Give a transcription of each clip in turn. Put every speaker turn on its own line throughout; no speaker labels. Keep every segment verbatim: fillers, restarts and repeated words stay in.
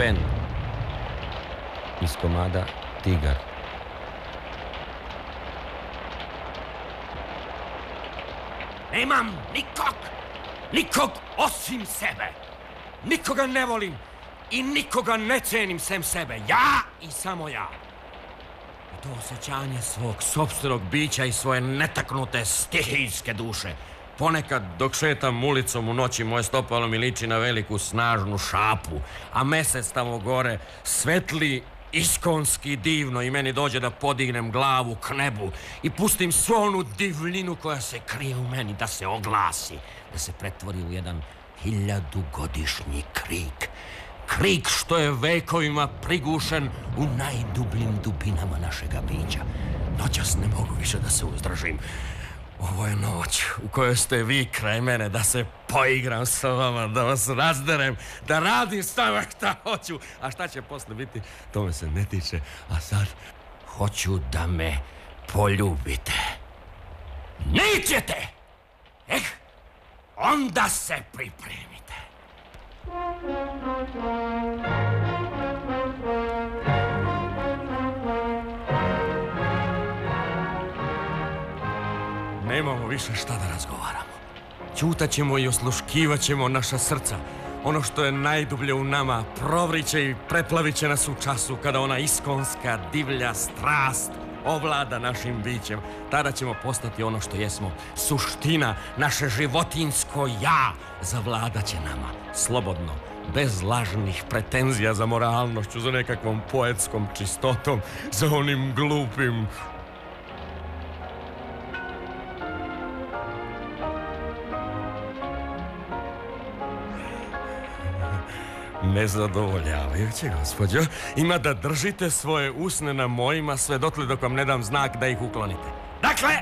Pen iz komada Tigar.
Nemam nikog, nikog osim sebe. Nikoga ne volim i nikoga ne cenim sem sebe. Ja i samo ja. I to osjećanje svog sopstvenog bića i svoje netaknute stihijske duše. Ponekad dok šetam ulicom u noći moje stopalo mi liči na veliku snažnu šapu, a mesec tamo gore svetli iskonski divno i meni dođe da podignem glavu k nebu i pustim svu onu divljinu koja se krije u meni da se oglasi, da se pretvori u jedan hiljadugodišnji krik. Krik što je vekovima prigušen u najdubljim dubinama našega bića. Noćas ne mogu više da se uzdržim. Ovo je noć u kojoj ste vi kraj mene, da se poigram sa vama, da vas razderem, da radim s vama šta hoću. A šta će posle biti, to me se ne tiče. A sad, hoću da me poljubite. Nećete! Eh, onda se pripremite. Nemamo više šta da razgovaramo. Ćutaćemo i osluškivaćemo naša srca. Ono što je najdublje u nama provriće i preplaviće nas u času kada ona iskonska divlja strast ovlada našim bićem. Tada ćemo postati ono što jesmo. Suština, naše životinjsko ja zavladaće nama. Slobodno, bez lažnih pretenzija za moralnošću, za nekakvom poetskom čistotom, za onim glupim... Nezadovoljavajuće, gospođo. Ima da držite svoje usne na mojima sve dotle dok vam ne dam znak da ih uklonite. Dakle...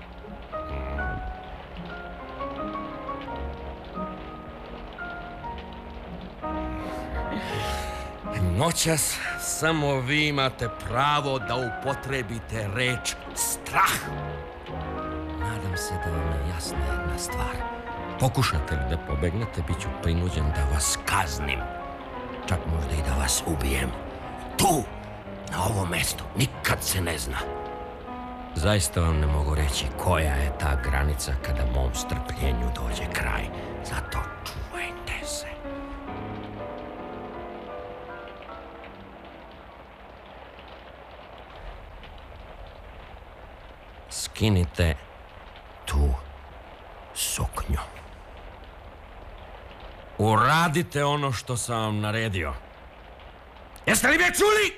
Noćas samo vi imate pravo da upotrebite reč strah. Nadam se da vam je jasna jedna stvar. Pokušate li da pobegnete, bit ću prinuđen da vas kaznim. Čak možda i da vas ubijem. Tu, na ovom mestu, nikad se ne zna. Zaista vam ne mogu reći koja je ta granica kada mom strpljenju dođe kraj. Zato čuvajte se. Skinite tu suknju. Uradite ono što sam vam naredio. Jeste li me čuli?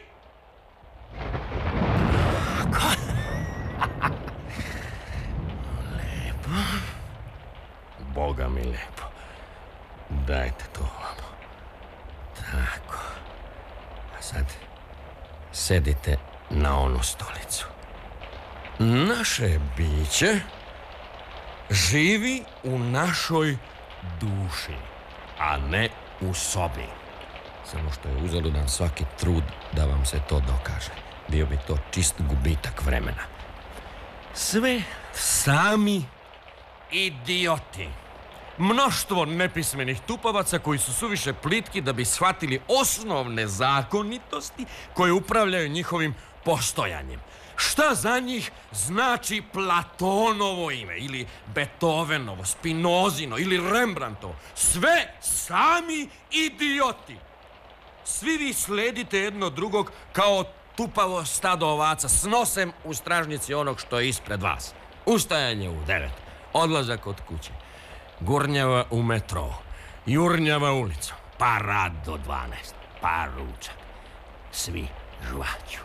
Lepo. Boga mi lepo. Dajte to ovamo. Tako. A sad sedite na onu stolicu. Naše biće živi u našoj duši, a ne u sobi. Samo što je uzaludan svaki trud da vam se to dokaže. Bio bi to čist gubitak vremena. Sve sami idioti. Mnoštvo nepismenih tupavaca koji su suviše plitki da bi shvatili osnovne zakonitosti koje upravljaju njihovim postojanjem. Šta za njih znači Platonovo ime, ili Beethovenovo, Spinozino, ili Rembrandtovo? Sve sami idioti. Svi vi sledite jedno drugog kao tupavo stado ovaca s nosem u stražnici onog što je ispred vas. Ustajanje u devet, odlazak od kuće, gurnjava u metro, jurnjava ulicom, pa rad do dvanaest, pa ručak. Svi žvaću.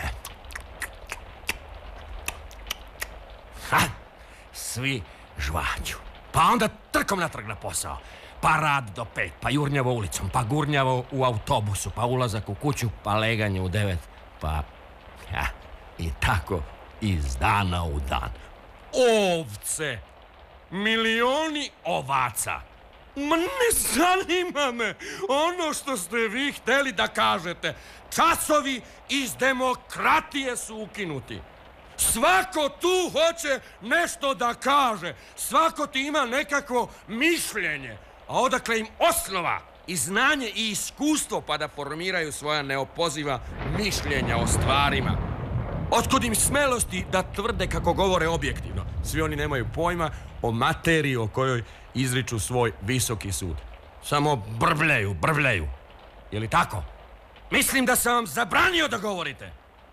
Ha, svi žvaću. Pa onda trkom natrag na posao. Pa rad do pet, pa jurnjavo ulicom, pa gurnjavo u autobusu, pa ulazak u kuću, pa leganje u devet, pa... Ja, i tako iz dana u dan. Ovce! Milioni ovaca! Ma ne zanima me ono što ste vi hteli da kažete. Časovi iz demokratije su ukinuti. Svako tu hoće nešto da kaže. Svako ti ima nekakvo mišljenje. A odakle im osnova i znanje i iskustvo pa da formiraju svoja neopoziva mišljenja o stvarima. Otkud im smelosti da tvrde kako govore objektivno? Svi oni nemaju pojma o materiji o kojoj izriču svoj visoki sud. Samo brbljaju, brbljaju. Je li tako? Mislim da sam vam zabranio da govorite.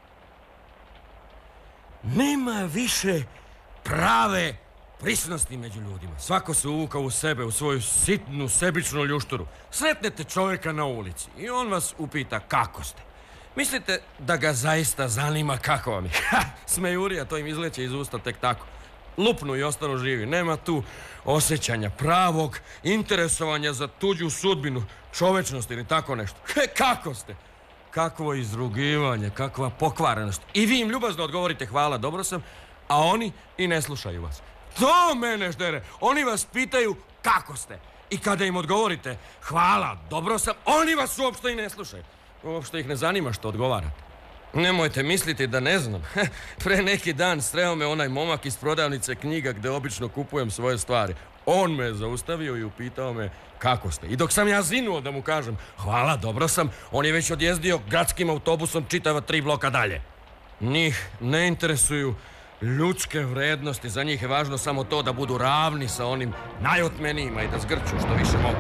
Nema više prave prisnosti među ljudima. Svako se uvukao u sebe, u svoju sitnu, sebičnu ljušturu. Sretnete čovjeka na ulici i on vas upita kako ste. Mislite da ga zaista zanima kako vam je? Ha, smejurija, to im izleće iz usta tek tako. Lupnu i ostanu živi. Nema tu osjećanja pravog interesovanja za tuđu sudbinu, čovečnost ili tako nešto. He, kako ste? Kakvo izrugivanje, kakva pokvarenost. I vi im ljubazno odgovorite hvala, dobro sam, a oni i ne slušaju vas. To mene ždere. Oni vas pitaju kako ste. I kada im odgovorite hvala, dobro sam, oni vas uopšte i ne slušaju. Uopšte ih ne zanima što odgovarate. Nemojte misliti da ne znam. Pre neki dan sreo me onaj momak iz prodavnice knjiga gde obično kupujem svoje stvari. On me je zaustavio i upitao me kako ste. I dok sam ja zinuo da mu kažem hvala, dobro sam, on je već odjezdio gradskim autobusom čitava tri bloka dalje. Njih ne interesuju ljudske vrednosti. Za njih je važno samo to da budu ravni sa onim najotmenijima i da zgrču što više mogu.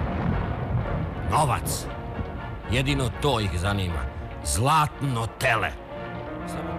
Novac. Jedino to ih zanima. Zlatno tele.